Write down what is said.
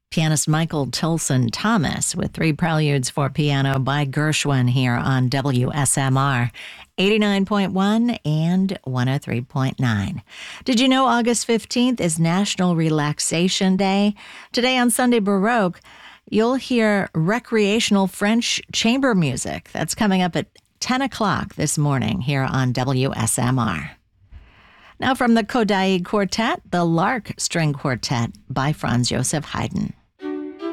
Pianist Michael Tilson Thomas with 3 preludes for piano by Gershwin here on WSMR 89.1 and 103.9. Did you know August 15th is National Relaxation Day? Today on Sunday Baroque, you'll hear recreational French chamber music. That's coming up at 10 o'clock this morning here on WSMR. Now from the Kodály Quartet, the Lark String Quartet by Franz Joseph Haydn.